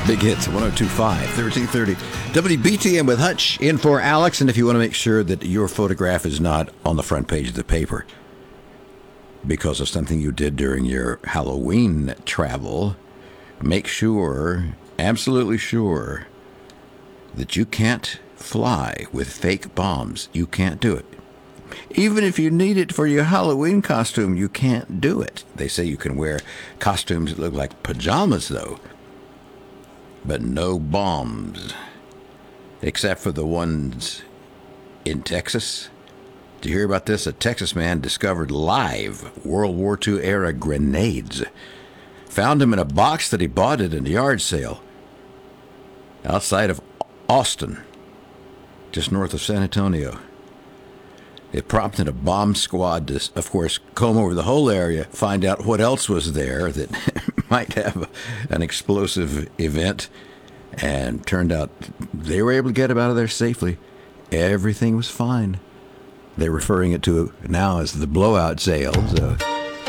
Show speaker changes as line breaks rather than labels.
Big Hits, 102.5, 1330. WBTM with Hutch in for Alex. And if you want to make sure that your photograph is not on the front page of the paper because of something you did during your Halloween travel, make sure, absolutely sure, that you can't fly with fake bombs. You can't do it. Even if you need it for your Halloween costume, you can't do it. They say you can wear costumes that look like pajamas, though. But no bombs, except for the ones in Texas. Did you hear about this? A Texas man discovered live World War II era grenades. Found them in a box that he bought at a yard sale outside of Austin, just north of San Antonio. It prompted a bomb squad to, of course, comb over the whole area, find out what else was there that might have an explosive event, and turned out they were able to get him out of there safely. Everything was fine. They're referring it to now as the blowout sale. So